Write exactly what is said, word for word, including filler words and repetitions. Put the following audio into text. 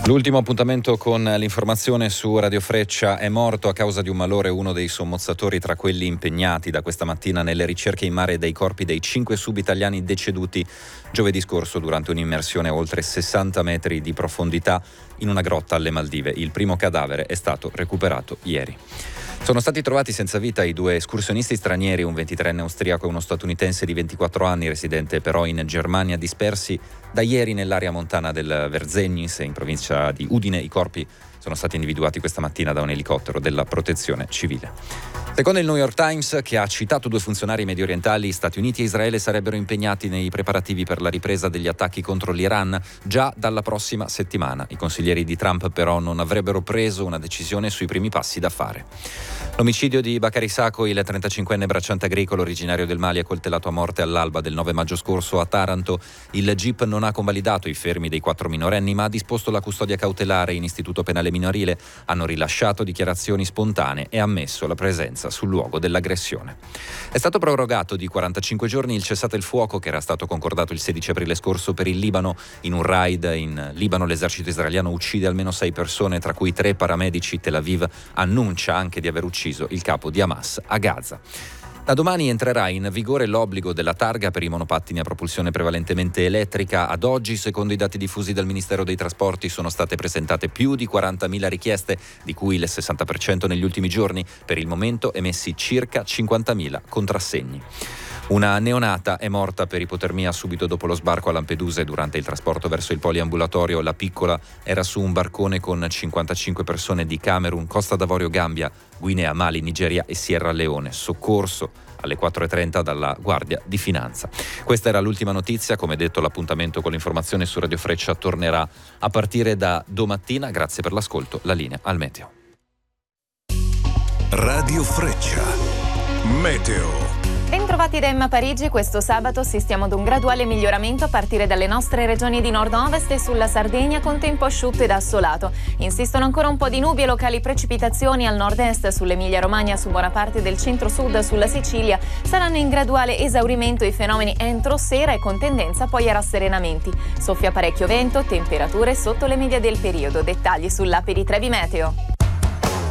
L'ultimo appuntamento con l'informazione su Radio Freccia. È morto a causa di un malore uno dei sommozzatori tra quelli impegnati da questa mattina nelle ricerche in mare dei corpi dei cinque sub-italiani deceduti giovedì scorso durante un'immersione a oltre sessanta metri di profondità in una grotta alle Maldive. Il primo cadavere è stato recuperato ieri. Sono stati trovati senza vita i due escursionisti stranieri, un ventitreenne austriaco e uno statunitense di ventiquattro anni, residente però in Germania, dispersi da ieri nell'area montana del Verzegnis, in provincia di Udine. I corpi sono stati individuati questa mattina da un elicottero della Protezione Civile. Secondo il New York Times, che ha citato due funzionari mediorientali, Stati Uniti e Israele sarebbero impegnati nei preparativi per la ripresa degli attacchi contro l'Iran già dalla prossima settimana. I consiglieri di Trump però non avrebbero preso una decisione sui primi passi da fare. L'omicidio di Bakary Sacco, il trentacinquenne bracciante agricolo originario del Mali, accoltellato a morte all'alba del nove maggio scorso a Taranto. Il G I P non ha convalidato i fermi dei quattro minorenni, ma ha disposto la custodia cautelare in istituto penale minorile. Hanno rilasciato dichiarazioni spontanee e ammesso la presenza sul luogo dell'aggressione. È stato prorogato di quarantacinque giorni il cessate il fuoco che era stato concordato il sedici aprile scorso per il Libano. In un raid in Libano l'esercito israeliano uccide almeno sei persone, tra cui tre paramedici. Tel Aviv annuncia anche di aver ucciso il capo di Hamas a Gaza. Da domani entrerà in vigore l'obbligo della targa per i monopattini a propulsione prevalentemente elettrica. Ad oggi, secondo i dati diffusi dal Ministero dei Trasporti, sono state presentate più di quarantamila richieste, di cui il sessanta per cento negli ultimi giorni. Per il momento emessi circa cinquantamila contrassegni. Una neonata è morta per ipotermia subito dopo lo sbarco a Lampedusa. Durante il trasporto verso il poliambulatorio, la piccola era su un barcone con cinquantacinque persone di Camerun, Costa d'Avorio, Gambia, Guinea, Mali, Nigeria e Sierra Leone. Soccorso alle quattro e trenta dalla Guardia di Finanza. Questa era l'ultima notizia. Come detto, l'appuntamento con l'informazione su Radio Freccia tornerà a partire da domattina. Grazie per l'ascolto. La linea al meteo. Radio Freccia. Meteo. Bentrovati da Emma Parigi. Questo sabato assistiamo ad un graduale miglioramento a partire dalle nostre regioni di nord-ovest e sulla Sardegna, con tempo asciutto ed assolato. Insistono ancora un po' di nubi e locali precipitazioni al nord-est, sull'Emilia-Romagna, su buona parte del centro-sud, sulla Sicilia. Saranno in graduale esaurimento i fenomeni entro sera e con tendenza poi a rasserenamenti. Soffia parecchio vento, temperature sotto le medie del periodo. Dettagli sull'app di Trevi Meteo.